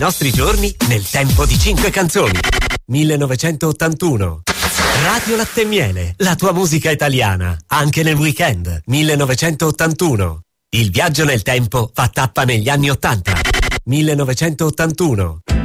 Nostri giorni nel tempo di 5 canzoni. 1981. Radio Latte e Miele, la tua musica italiana, anche nel weekend. 1981. Il viaggio nel tempo fa tappa negli anni 80. 1981.